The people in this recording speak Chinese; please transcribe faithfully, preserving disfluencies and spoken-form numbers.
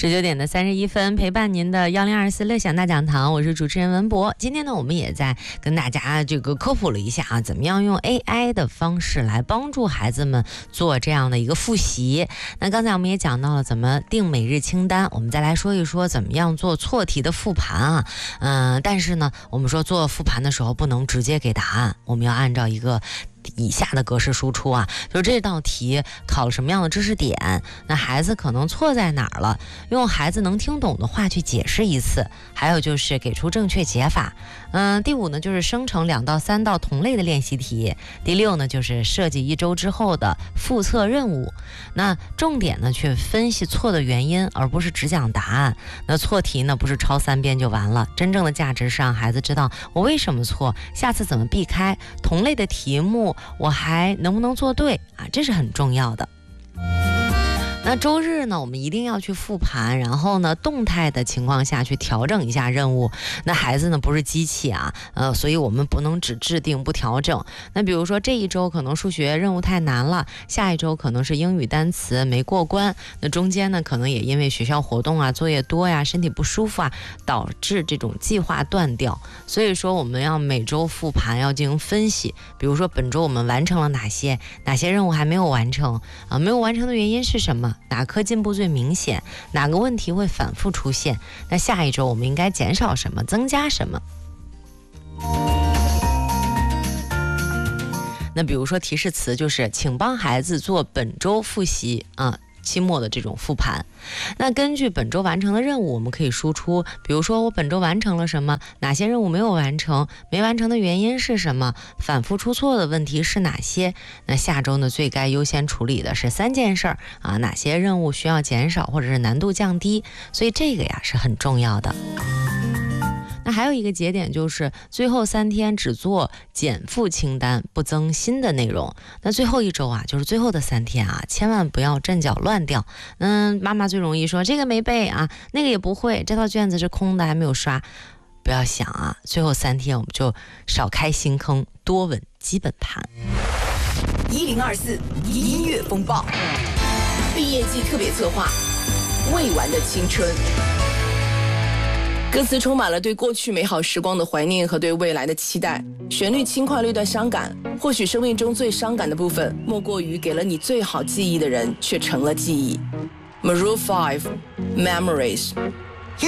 十九点的三十一分，陪伴您的幺零二四乐享大讲堂，我是主持人文博。今天呢，我们也在跟大家这个科普了一下啊，怎么样用 A I 的方式来帮助孩子们做这样的一个复习。那刚才我们也讲到了怎么定每日清单，我们再来说一说怎么样做错题的复盘啊。嗯，但是呢，我们说做复盘的时候不能直接给答案，我们要按照一个以下的格式输出啊，就是这道题考了什么样的知识点，那孩子可能错在哪儿了，用孩子能听懂的话去解释一次，还有就是给出正确解法。嗯，第五呢就是生成两到三道同类的练习题，第六呢就是设计一周之后的复测任务。那重点呢去分析错的原因，而不是只讲答案。那错题呢不是抄三遍就完了，真正的价值是让孩子知道我为什么错，下次怎么避开同类的题目，我还能不能做对啊？这是很重要的。那周日呢，我们一定要去复盘，然后呢，动态的情况下去调整一下任务。那孩子呢不是机器啊，呃，所以我们不能只制定不调整。那比如说这一周可能数学任务太难了，下一周可能是英语单词没过关，那中间呢可能也因为学校活动啊、作业多呀、身体不舒服啊，导致这种计划断掉。所以说我们要每周复盘，要进行分析。比如说本周我们完成了哪些，哪些任务还没有完成啊？没有完成的原因是什么？哪科进步最明显？哪个问题会反复出现？那下一周我们应该减少什么，增加什么？那比如说提示词就是请帮孩子做本周复习啊，期末的这种复盘。那根据本周完成的任务，我们可以输出，比如说我本周完成了什么，哪些任务没有完成，没完成的原因是什么，反复出错的问题是哪些。那下周呢最该优先处理的是三件事儿啊，哪些任务需要减少或者是难度降低，所以这个呀是很重要的。那还有一个节点就是最后三天只做减负清单，不增新的内容。那最后一周啊，就是最后的三天啊，千万不要阵脚乱掉。嗯，妈妈最容易说这个没背啊，那个也不会，这套卷子是空的还没有刷。不要想啊，最后三天我们就少开新坑，多稳基本盘。 一零二四音乐风暴毕业季特别策划，未完的青春。歌词充满了对过去美好时光的怀念和对未来的期待，旋律轻快略带伤感，或许生命中最伤感的部分莫过于给了你最好记忆的人却成了记忆。Maroon five Memories